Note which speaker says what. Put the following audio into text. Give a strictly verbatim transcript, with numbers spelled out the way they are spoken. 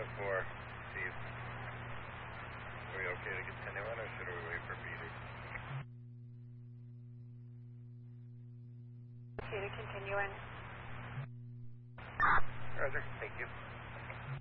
Speaker 1: four, Steve. Are we okay to continue on, or should we wait for Peter?
Speaker 2: Okay to continue on.
Speaker 1: Roger, thank you.